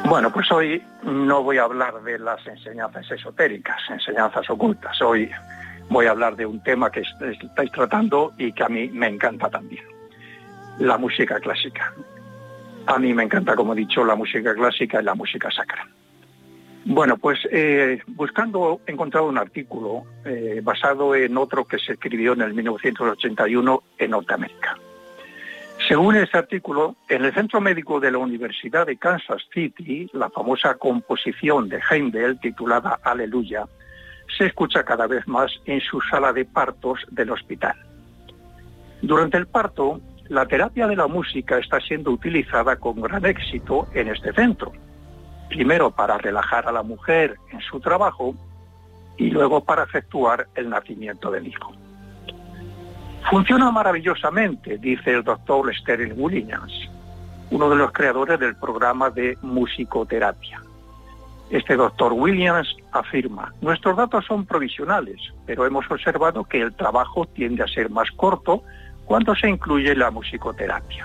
Bueno, pues hoy no voy a hablar de las enseñanzas esotéricas, enseñanzas ocultas. Hoy voy a hablar de un tema que estáis tratando y que a mí me encanta también. La música clásica. A mí me encanta, como he dicho, la música clásica y la música sacra. Bueno, pues buscando he encontrado un artículo basado en otro que se escribió en el 1981 en Norteamérica. Según este artículo, en el Centro Médico de la Universidad de Kansas City, la famosa composición de Händel titulada Aleluya se escucha cada vez más en su sala de partos del hospital. Durante el parto, la terapia de la música está siendo utilizada con gran éxito en este centro. Primero para relajar a la mujer en su trabajo y luego para efectuar el nacimiento del hijo. Funciona maravillosamente, dice el doctor Sterling Williams, uno de los creadores del programa de musicoterapia. Este doctor Williams afirma: nuestros datos son provisionales, pero hemos observado que el trabajo tiende a ser más corto cuando se incluye la musicoterapia.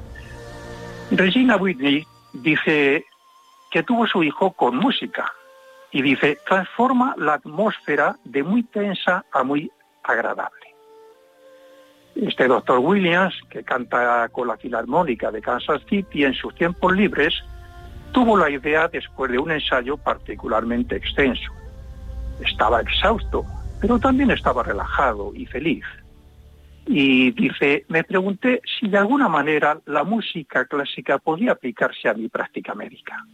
Regina Whitney dice que tuvo su hijo con música y dice: transforma la atmósfera de muy tensa a muy agradable. Este doctor Williams, que canta con la Filarmónica de Kansas City en sus tiempos libres, tuvo la idea después de un ensayo particularmente extenso. Estaba exhausto, pero también estaba relajado y feliz. Y dice: me pregunté si de alguna manera la música clásica podía aplicarse a mi práctica médica.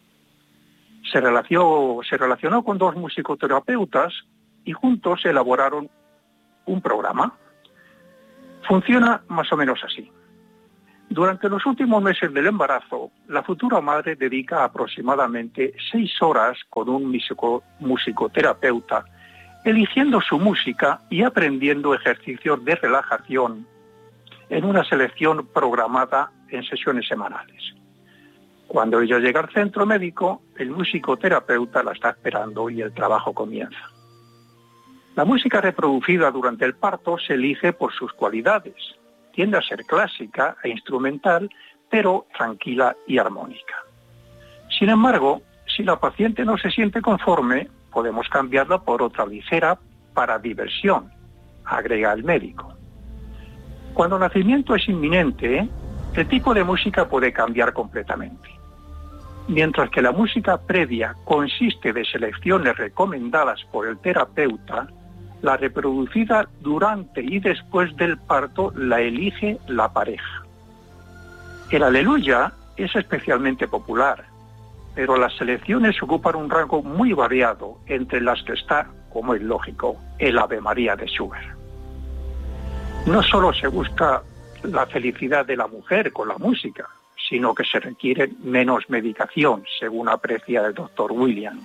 Se relacionó con dos musicoterapeutas y juntos elaboraron un programa. Funciona más o menos así. Durante los últimos meses del embarazo, la futura madre dedica aproximadamente 6 horas con un musicoterapeuta, eligiendo su música y aprendiendo ejercicios de relajación en una selección programada en sesiones semanales. Cuando ella llega al centro médico, el musicoterapeuta la está esperando y el trabajo comienza. La música reproducida durante el parto se elige por sus cualidades. Tiende a ser clásica e instrumental, pero tranquila y armónica. Sin embargo, si la paciente no se siente conforme, podemos cambiarla por otra ligera para diversión, agrega el médico. Cuando el nacimiento es inminente, el tipo de música puede cambiar completamente. Mientras que la música previa consiste de selecciones recomendadas por el terapeuta, la reproducida durante y después del parto la elige la pareja. El Aleluya es especialmente popular, pero las selecciones ocupan un rango muy variado, entre las que está, como es lógico, el Ave María de Schubert. No solo se busca la felicidad de la mujer con la música, sino que se requiere menos medicación, según aprecia el doctor Williams.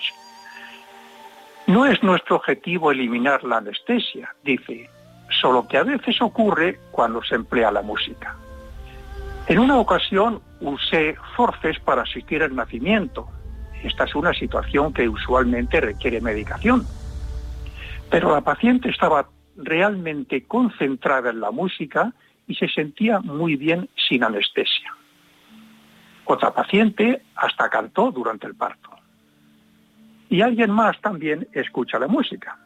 No es nuestro objetivo eliminar la anestesia, dice, solo que a veces ocurre cuando se emplea la música. En una ocasión usé forces para asistir al nacimiento. Esta es una situación que usualmente requiere medicación. Pero la paciente estaba realmente concentrada en la música y se sentía muy bien sin anestesia. Otra paciente hasta cantó durante el parto. Y alguien más también escucha la música.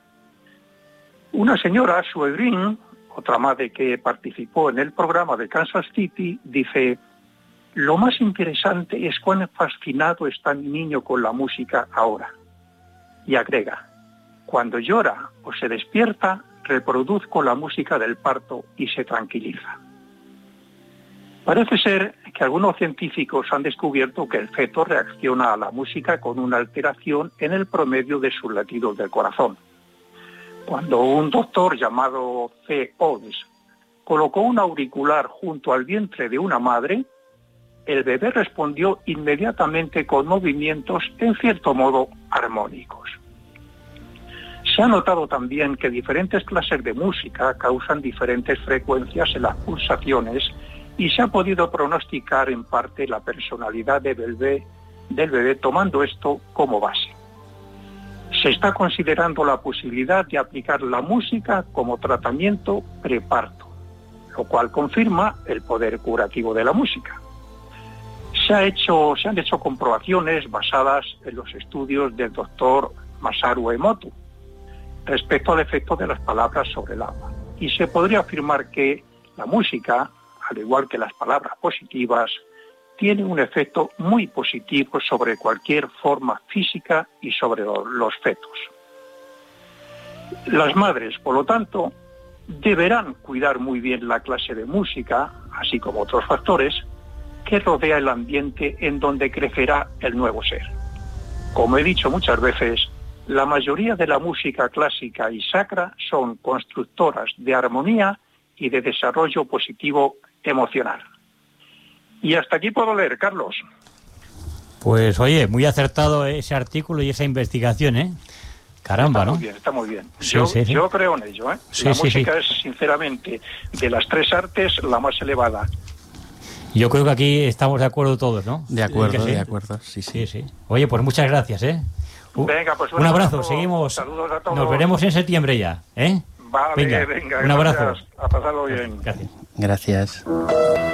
Una señora, Sue Green, otra madre que participó en el programa de Kansas City, dice: lo más interesante es cuán fascinado está mi niño con la música ahora. Y agrega: cuando llora o se despierta, reproduzco la música del parto y se tranquiliza. Parece ser que algunos científicos han descubierto que el feto reacciona a la música con una alteración en el promedio de sus latidos del corazón. Cuando un doctor llamado C. Oates colocó un auricular junto al vientre de una madre, el bebé respondió inmediatamente con movimientos en cierto modo armónicos. Se ha notado también que diferentes clases de música causan diferentes frecuencias en las pulsaciones y se ha podido pronosticar en parte la personalidad del bebé tomando esto como base. Se está considerando la posibilidad de aplicar la música como tratamiento preparto, lo cual confirma el poder curativo de la música. Se Se han hecho comprobaciones basadas en los estudios del doctor Masaru Emoto respecto al efecto de las palabras sobre el alma. Y se podría afirmar que la música, al igual que las palabras positivas, tiene un efecto muy positivo sobre cualquier forma física y sobre los fetos. Las madres, por lo tanto, deberán cuidar muy bien la clase de música, así como otros factores, que rodea el ambiente en donde crecerá el nuevo ser. Como he dicho muchas veces, la mayoría de la música clásica y sacra son constructoras de armonía y de desarrollo positivo emocional. Y hasta aquí puedo leer, Carlos. Pues oye, muy acertado ese artículo y esa investigación, ¿eh? Caramba, ¿no? Está muy bien. Sí, yo creo en ello, ¿eh? La música es, sinceramente, de las tres artes, la más elevada. Yo creo que aquí estamos de acuerdo todos, ¿no? De acuerdo, sí. Oye, pues muchas gracias, ¿eh? Venga, pues un abrazo, seguimos. Saludos a todos. Nos veremos en septiembre ya, ¿eh? Vale, venga un abrazo. A pasarlo bien. Gracias. Gracias.